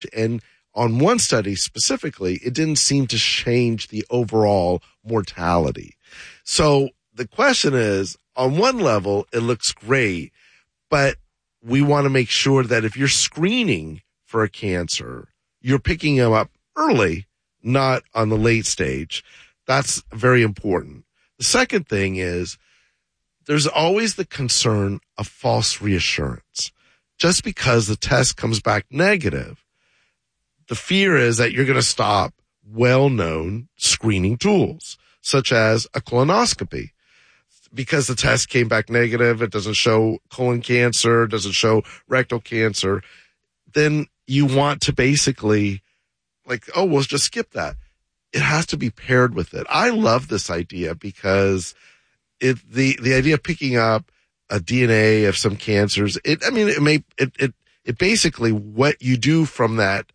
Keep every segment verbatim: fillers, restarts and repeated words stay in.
And on one study specifically, it didn't seem to change the overall mortality. So the question is, on one level, it looks great, but we want to make sure that if you're screening for a cancer, you're picking them up early, not on the late stage. That's very important. The second thing is there's always the concern of false reassurance. Just because the test comes back negative, the fear is that you're going to stop well-known screening tools, such as a colonoscopy. Because the test came back negative, it doesn't show colon cancer, doesn't show rectal cancer, then you want to basically like, oh, we'll just skip that. It has to be paired with it. I love this idea because it the the idea of picking up a D N A of some cancers, it I mean it may it it it basically what you do from that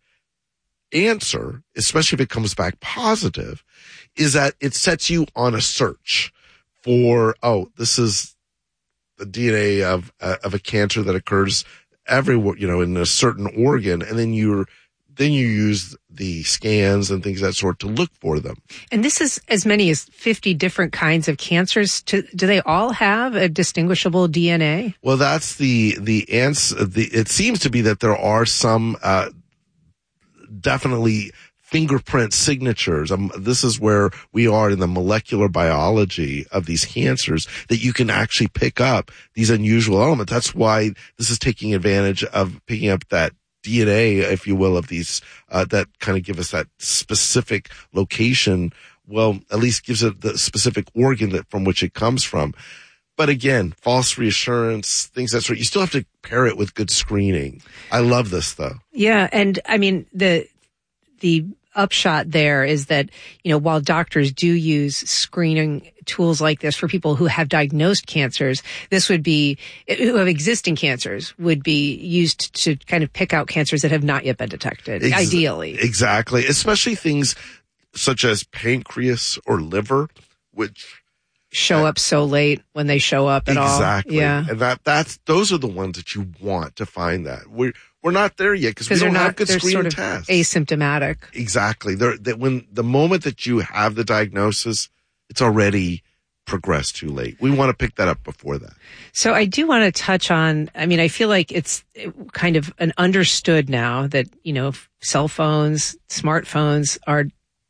answer, especially if it comes back positive, is that it sets you on a search for, oh, this is the D N A of uh, of a cancer that occurs everywhere, you know, in a certain organ, and then you're then you use the scans and things of that sort to look for them. And this is as many as fifty different kinds of cancers. To, do they all have a distinguishable D N A? Well, that's the the answer. The it seems to be that there are some uh, definitely fingerprint signatures. Um, this is where we are in the molecular biology of these cancers, that you can actually pick up these unusual elements. That's why this is taking advantage of picking up that D N A, if you will, of these, uh, that kind of give us that specific location. Well, at least gives it the specific organ that from which it comes from. But again, false reassurance, things that sort. You still have to pair it with good screening. I love this though. Yeah. And I mean, the, the upshot there is that, you know, while doctors do use screening tools like this for people who have diagnosed cancers, this would be, who have existing cancers, would be used to kind of pick out cancers that have not yet been detected, Ex- ideally. Exactly. Especially things such as pancreas or liver, which show up so late when they show up at exactly. all. Exactly. Yeah. And that, that's, those are the ones that you want to find that. We're, we're not there yet because we don't not, have good they're screening sort of tests. Asymptomatic. Exactly. They're, that when the moment that you have the diagnosis, it's already progressed too late. We want to pick that up before that. So I do want to touch on, I mean, I feel like it's kind of an understood now that, you know, cell phones, smartphones are,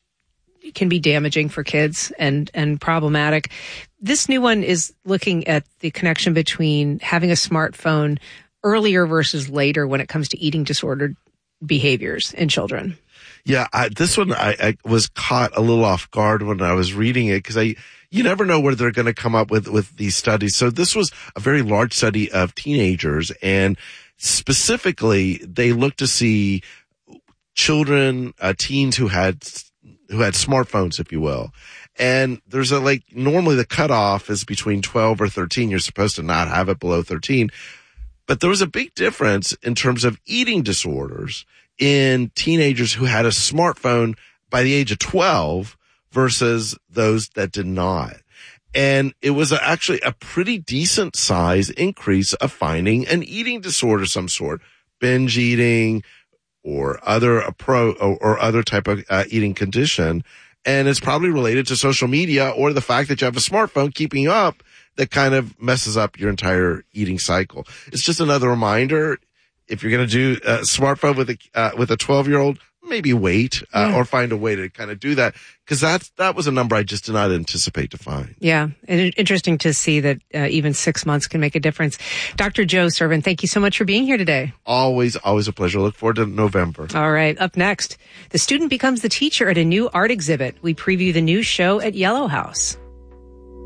can be damaging for kids and, and problematic. This new one is looking at the connection between having a smartphone earlier versus later when it comes to eating disordered behaviors in children. Yeah, I, this one I, I was caught a little off guard when I was reading it because I, you never know where they're going to come up with with these studies. So this was a very large study of teenagers, and specifically they looked to see children, uh, teens who had who had smartphones, if you will. And there's a like normally the cutoff is between twelve or thirteen. You're supposed to not have it below thirteen. But there was a big difference in terms of eating disorders in teenagers who had a smartphone by the age of twelve versus those that did not. And it was a, actually a pretty decent size increase of finding an eating disorder of some sort, binge eating or other appro or, or other type of uh, eating condition. And it's probably related to social media or the fact that you have a smartphone keeping up that kind of messes up your entire eating cycle. It's just another reminder. If you're going to do a smartphone with a, uh, with a twelve year old, maybe wait, uh, yeah. or find a way to kind of do that. Cause that's, that was a number I just did not anticipate to find. Yeah. And interesting to see that uh, even six months can make a difference. Doctor Joe Sirven, thank you so much for being here today. Always, always a pleasure. Look forward to November. All right. Up next, the student becomes the teacher at a new art exhibit. We preview the new show at Yellow House.